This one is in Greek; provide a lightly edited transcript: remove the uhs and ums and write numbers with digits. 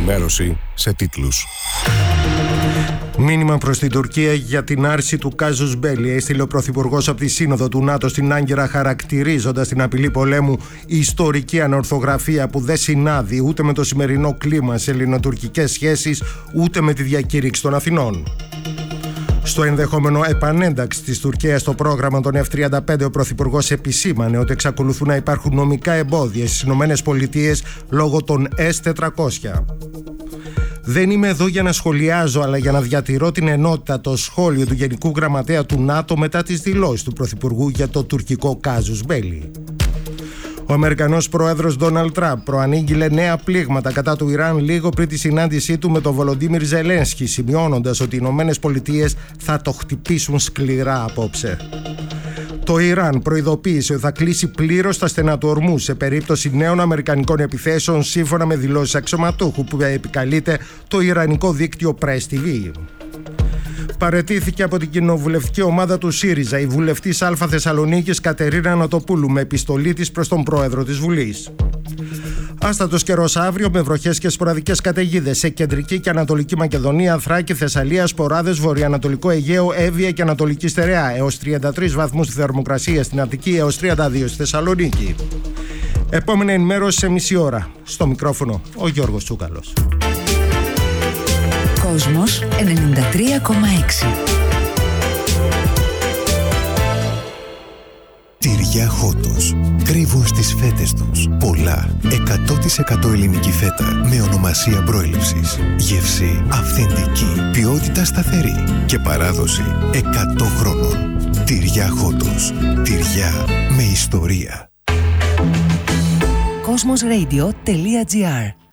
Ενημέρωση σε τίτλους. Μήνυμα προς την Τουρκία για την άρση του κάζους μπέλι έστειλε ο Πρωθυπουργός από τη Σύνοδο του ΝΑΤΟ στην Άγκυρα, χαρακτηρίζοντας την απειλή πολέμου ιστορική ανορθογραφία που δεν συνάδει ούτε με το σημερινό κλίμα σε ελληνοτουρκικές σχέσεις, ούτε με τη διακήρυξη των Αθηνών. Στο ενδεχόμενο επανένταξη της Τουρκίας στο πρόγραμμα των F-35, ο Πρωθυπουργός επισήμανε ότι εξακολουθούν να υπάρχουν νομικά εμπόδια στις ΗΠΑ λόγω των S-400. Δεν είμαι εδώ για να σχολιάζω, αλλά για να διατηρώ την ενότητα, το σχόλιο του Γενικού Γραμματέα του ΝΑΤΟ μετά τις δηλώσεις του Πρωθυπουργού για το τουρκικό κάζους μπέλι. Ο Αμερικανός πρόεδρος Ντόναλντ Τραμπ προανήγγειλε νέα πλήγματα κατά του Ιράν λίγο πριν τη συνάντησή του με τον Βολοντίμιρ Ζελένσκι, σημειώνοντας ότι οι ΗΠΑ θα το χτυπήσουν σκληρά απόψε. Το Ιράν προειδοποίησε ότι θα κλείσει πλήρως τα στενά του ορμού σε περίπτωση νέων αμερικανικών επιθέσεων, σύμφωνα με δηλώσεις αξιωματούχου που επικαλείται το ιρανικό δίκτυο Press TV. Παραιτήθηκε από την κοινοβουλευτική ομάδα του ΣΥΡΙΖΑ η βουλευτής Α Θεσσαλονίκης Κατερίνα Ανατοπούλου με επιστολή της προς τον πρόεδρο της Βουλής. Άστατος καιρός αύριο με βροχές και σποραδικές καταιγίδες σε κεντρική και ανατολική Μακεδονία, Θράκη, Θεσσαλία, Σποράδες, βορειοανατολικό Αιγαίο, Εύβοια και Ανατολική Στερεά. Έως 33 βαθμούς στη θερμοκρασία στην Αττική, έως 32 στη Θεσσαλονίκη. Επόμενη ενημέρωση σε μισή ώρα. Στο μικρόφωνο ο Γιώργος Τσούκαλος. Κόσμος 93,6. Τυριά Χότος. Κρύβουν στις φέτες τους πολλά 100% ελληνική φέτα με ονομασία προέλευσης. Γεύση αυθεντική, ποιότητα σταθερή και παράδοση 100 χρόνων. Τυριά Χότος. Τυριά με ιστορία. Cosmosradio.gr